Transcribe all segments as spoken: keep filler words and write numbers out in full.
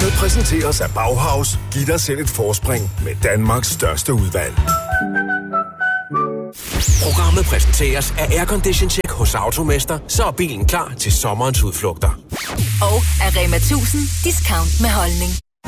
Programmet præsenteres af Bauhaus. Giv dig selv et forspring med Danmarks største udvalg. Programmet præsenteres af Aircondition Check hos Automester, så er bilen klar til sommerens udflugter. Og af Rema tusind discount med holdning.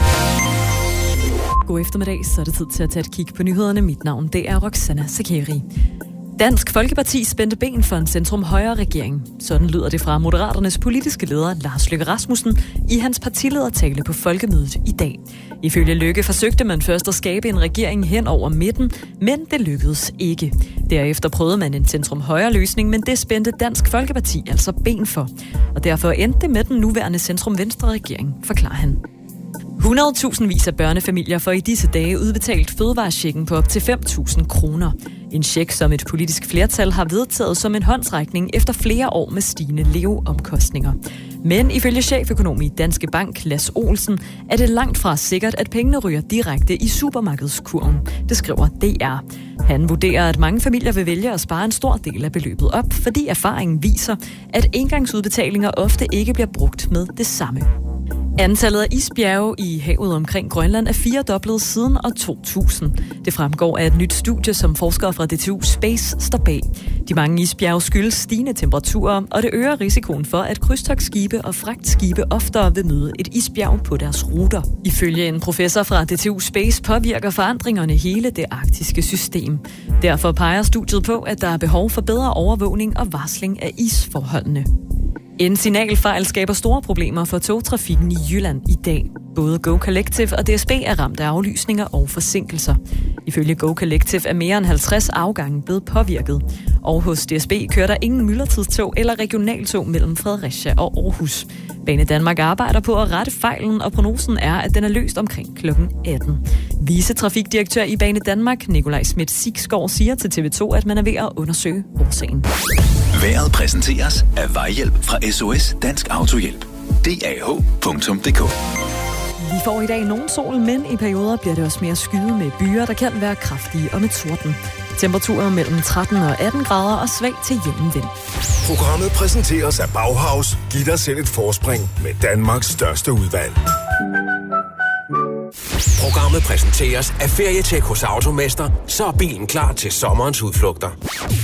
God eftermiddag, så er det tid til at tage et kig på nyhederne. Mit navn, det er Roxana Sakeri. Dansk Folkeparti spændte ben for en centrum-højre-regering. Sådan lyder det fra Moderaternes politiske leder Lars Løkke Rasmussen i hans partiledertale på Folkemødet i dag. Ifølge Løkke forsøgte man først at skabe en regering hen over midten, men det lykkedes ikke. Derefter prøvede man en centrum-højre-løsning, men det spændte Dansk Folkeparti altså ben for. Og derfor endte det med den nuværende centrum-venstre-regering, forklarer han. hundrede tusind vis af børnefamilier får i disse dage udbetalt fødevarechecken på op til fem tusind kroner. En check, som et politisk flertal har vedtaget som en håndsrækning efter flere år med stigende leveomkostninger. Men ifølge cheføkonom i Danske Bank, Lasse Olsen, er det langt fra sikkert, at pengene ryger direkte i supermarkedskurven. Det skriver D R. Han vurderer, at mange familier vil vælge at spare en stor del af beløbet op, fordi erfaringen viser, at engangsudbetalinger ofte ikke bliver brugt med det samme. Antallet af isbjerge i havet omkring Grønland er firedoblet siden år to tusind. Det fremgår af et nyt studie, som forskere fra D T U Space står bag. De mange isbjerge skyldes stigende temperaturer, og det øger risikoen for, at krydstogtskibe og fragtskibe oftere vil møde et isbjerg på deres ruter. Ifølge en professor fra D T U Space påvirker forandringerne hele det arktiske system. Derfor peger studiet på, at der er behov for bedre overvågning og varsling af isforholdene. En signalfejl skaber store problemer for togtrafikken i Jylland i dag. Både Go Collective og D S B er ramt af aflysninger og forsinkelser. Ifølge Go Collective er mere end halvtreds afgange blevet påvirket. Og hos D S B kører der ingen myldretidstog eller regionaltog mellem Fredericia og Aarhus. Bane Danmark arbejder på at rette fejlen, og prognosen er, at den er løst omkring klokken atten. Vicetrafikdirektør i Bane Danmark, Nikolaj Schmidt-Sigsgaard, siger til T V to, at man er ved at undersøge årsagen. Vejret præsenteres af Vejhjælp fra S O S Dansk Autohjælp. D A H punktum d k. Vi får i dag nogen sol, men i perioder bliver det også mere skyet med byer, der kan være kraftige og med torden. Temperaturer mellem tretten og atten grader og svag til jævn vind. Programmet præsenteres af Bauhaus. Giv dig selv et forspring med Danmarks største udvalg. Programmet præsenteres af Ferietjek hos Automester, så er bilen klar til sommerens udflugter.